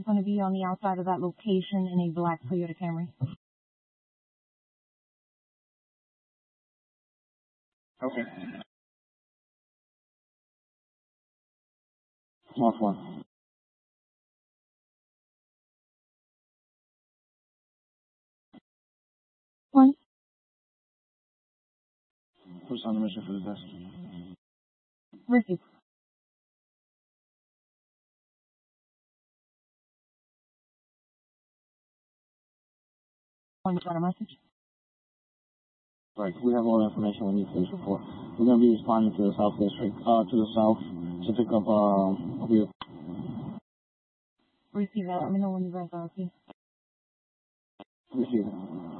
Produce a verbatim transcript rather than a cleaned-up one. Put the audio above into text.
It's going to be on the outside of that location in a black Toyota Camry. Okay. Last one. One. Who's on the mission for the test? Ricky. One, got a message? Right, we have all the information we need for this report. We're going to be responding to the South District, uh, to the South to pick up, uh, a vehicle. Receive that. Let me know when you guys are okay. Receive it.